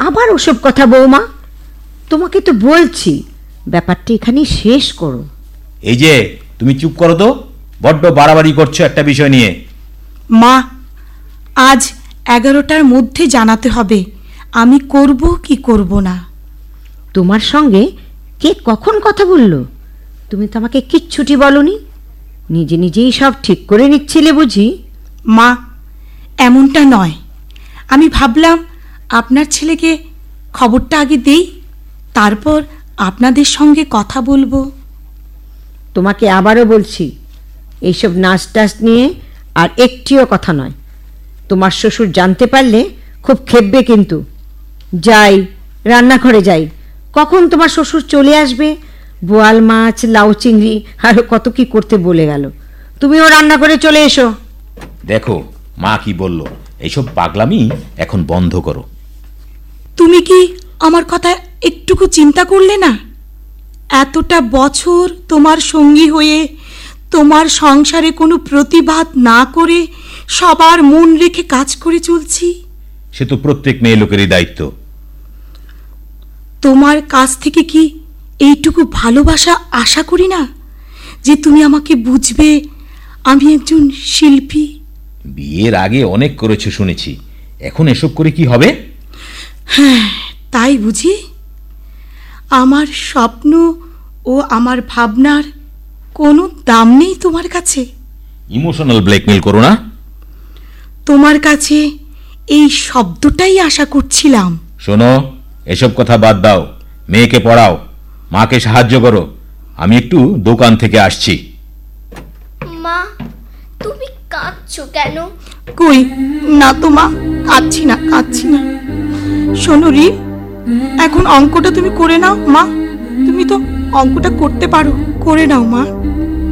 আবার ওসব কথা বৌমা, তোমাকে তো বলছি ব্যাপারটা এখানেই শেষ করো। এই যে তুমি চুপ করো তো, বড্ড বাড়াবাড়ি করছো একটা বিষয় নিয়ে। মা, আজ 11টার মধ্যে জানাতে হবে আমি করব কি করব না। তোমার সঙ্গে কে কখন কথা বলল? তুমি তো আমাকে কিচ্ছুটি বলনি, নিজে নিজেই সব ঠিক করে নিচ্ছিলে বুঝি? মা, এমনটা নয়। আমি ভাবলাম আপনার ছেলেকে খবরটা আগে দেই, তারপর আপনাদের সঙ্গে কথা বলবো। তোমাকে আবারও বলছি, এইসব নাচ টাচ নিয়ে আর একটিও কথা নয়। তোমার শ্বশুর জানতে পারলে খুব খেপবে কিন্তু। যাই, রান্নাঘরে যাই। কখন তোমার শ্বশুর চলে আসবে, বোয়াল মাছ, লাউ চিংড়ি আরও কত কি করতে বলে গেল। তুমিও রান্না করে চলে এসো। দেখো মা কি বলল, এইসব পাগলামি এখন বন্ধ করো। তুমি কি আমার কথা একটুকু চিন্তা করলে না? এতটা বছর তোমার সঙ্গী হয়ে তোমার সংসারে কোনো প্রতিবাদ না করে সবার মন রেখে কাজ করে চলছি। সে তো প্রত্যেক মেয়ে লোকেরই দায়িত্ব। তোমার কাছ থেকে কি এইটুকু ভালোবাসা আশা করি না যে তুমি আমাকে বুঝবে আমি একজন শিল্পী? বিয়ের আগে অনেক করেছো শুনেছি, এখন এসব করে কি হবে? হ্যাঁ, তাই বুঝি? আমার স্বপ্ন ও আমার ভাবনার কোনো দাম নেই তোমার কাছে? ইমোশনাল ব্ল্যাকমেল করো না। তোমার কাছে এই শব্দটাই আশা করছিলাম। শোনো, এসব কথা বাদ দাও, মেয়েকে পড়াও, মাকে সাহায্য করো। আমি একটু দোকান থেকে আসছি। মা, তুমি কাঁদছো কেন? কই না তো মা, কাঁদছি না, কাঁদছি না। শোনো রিম, এখন অঙ্কটা তুমি করে নাও। মা, তুমি তো অঙ্কটা করতে পারো, করে নাও মা।